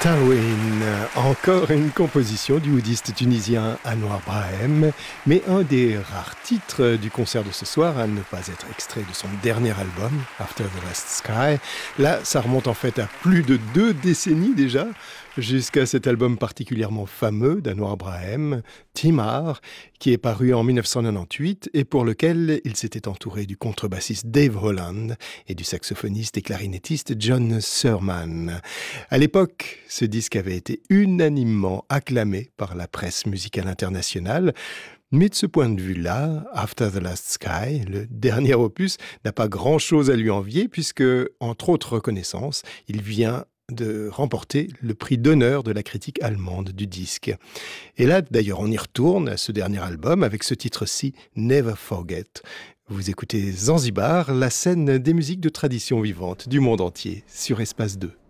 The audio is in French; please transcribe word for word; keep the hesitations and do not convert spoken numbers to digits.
Talwin, encore une composition du oudiste tunisien Anouar Brahim, mais un des rares titres du concert de ce soir à ne pas être extrait de son dernier album, After the Last Sky. Là, ça remonte en fait à plus de deux décennies déjà, jusqu'à cet album particulièrement fameux d'Anouar Brahim, Timar, qui est paru en dix-neuf cent quatre-vingt-dix-huit et pour lequel il s'était entouré du contrebassiste Dave Holland et du saxophoniste et clarinettiste John Surman. À l'époque, ce disque avait été unanimement acclamé par la presse musicale internationale. Mais de ce point de vue-là, After the Last Sky, le dernier opus, n'a pas grand-chose à lui envier puisque, entre autres reconnaissances, il vient de remporter le prix d'honneur de la critique allemande du disque. Et là, d'ailleurs, on y retourne à ce dernier album avec ce titre-ci, Never Forget. Vous écoutez Zanzibar, la scène des musiques de tradition vivante du monde entier, sur Espace deux.